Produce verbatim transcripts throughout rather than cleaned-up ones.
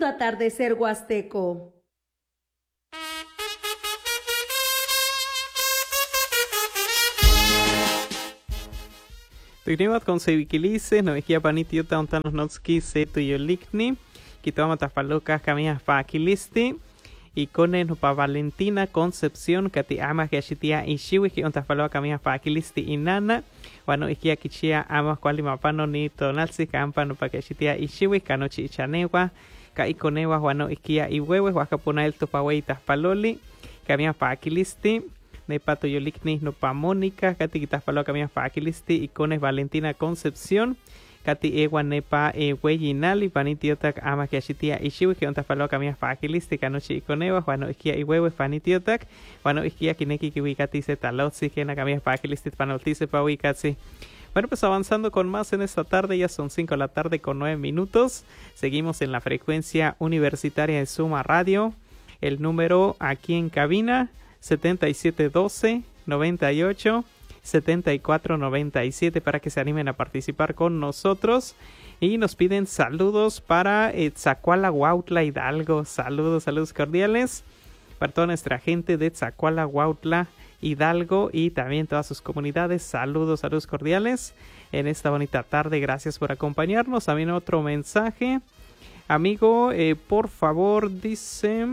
Lindo atardecer huasteco. Tuinivat con Sevikilice, Novejia Panitiota, Ontanos Notski, Setu Yolikni, Kitoma Tafaloca, Camillas Paquilisti, y con el pa Valentina Concepción, Kati Amas Gashitia Ishiwi, que Ontafaloca Camillas Paquilisti y Nana, Wano Ikia Kichia Amas Qualimapano ni Tonalsi, Campano Paqueshitia Ishiwi, Canochi Chanewa, Kaikonewa, Wano Ikia y Huehues, Huacapuna el Topaweitas Paloli, Camillas Paquilisti. Nepato Yolikni no pa Mónica, Kati Kitafalo Camillas Paquilisti, Icones Valentina Concepción, Kati Ewa Nepa Hueyinali, Panitiotac Ama Kiashitia Ishiwi, que Ontafalo Camillas Paquilisti, Canochi Iconewa, Juano Isquia y Huehues Panitiotac, Juano Isquia Kineki Kiwikati se Talotzi, Kena Camillas Paquilisti, Panoltice Pauikatsi. Bueno, pues avanzando con más en esta tarde, ya son cinco de la tarde con nueve minutos. Seguimos en la frecuencia universitaria de Suma Radio. El número aquí en cabina, setenta y siete doce, noventa y ocho, setenta y cuatro noventa y siete, para que se animen a participar con nosotros. Y nos piden saludos para Tzacuala, Huautla, Hidalgo. Saludos, saludos cordiales para toda nuestra gente de Tzacuala, Huautla, Hidalgo y también todas sus comunidades. Saludos, saludos cordiales en esta bonita tarde. Gracias por acompañarnos. También otro mensaje. Amigo, eh, por favor, dice...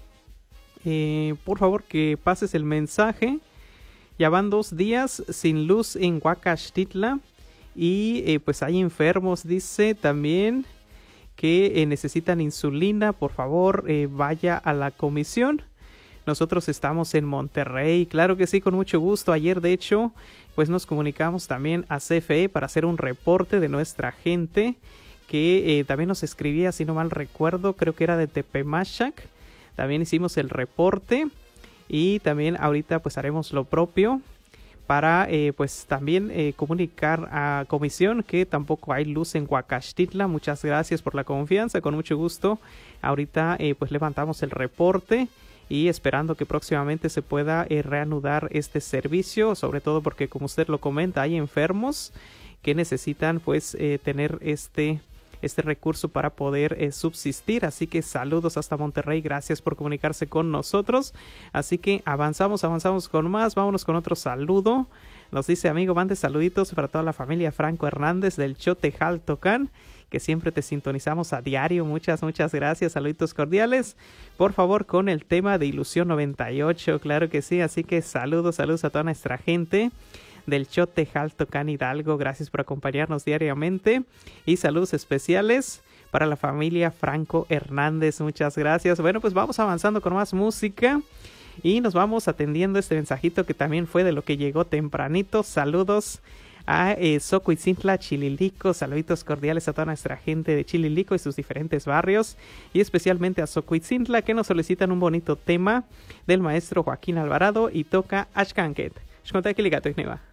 Eh, por favor que pases el mensaje. Ya van dos días sin luz en Huacaxtitla y eh, pues hay enfermos, dice también que eh, necesitan insulina. Por favor eh, vaya a la comisión. Nosotros estamos en Monterrey, claro que sí, con mucho gusto. Ayer de hecho pues nos comunicamos también a C F E para hacer un reporte de nuestra gente que eh, también nos escribía, si no mal recuerdo, creo que era de Tepemachac. También hicimos el reporte y también ahorita pues haremos lo propio para eh, pues también eh, comunicar a comisión que tampoco hay luz en Huacaxtitla. Muchas gracias por la confianza, con mucho gusto. Ahorita eh, pues levantamos el reporte y esperando que próximamente se pueda eh, reanudar este servicio, sobre todo porque como usted lo comenta hay enfermos que necesitan pues eh, tener este... este recurso para poder eh, subsistir. Así que saludos hasta Monterrey, gracias por comunicarse con nosotros. Así que avanzamos, avanzamos con más. Vámonos con otro saludo. Nos dice amigo, mande saluditos para toda la familia Franco Hernández del Chotejaltocán, que siempre te sintonizamos a diario. Muchas, muchas gracias, saluditos cordiales. Por favor, con el tema de Ilusión noventa y ocho, claro que sí. Así que saludos, saludos a toda nuestra gente del Chotejaltocán Hidalgo, gracias por acompañarnos diariamente y saludos especiales para la familia Franco Hernández, muchas gracias. Bueno, pues vamos avanzando con más música y nos vamos atendiendo este mensajito que también fue de lo que llegó tempranito. Saludos a eh, Xocuitzintla, Chililico, saluditos cordiales a toda nuestra gente de Chililico y sus diferentes barrios y especialmente a Xocuitzintla, que nos solicitan un bonito tema del maestro Joaquín Alvarado y toca Ashkanket. Shkonta Kiligato Igneva.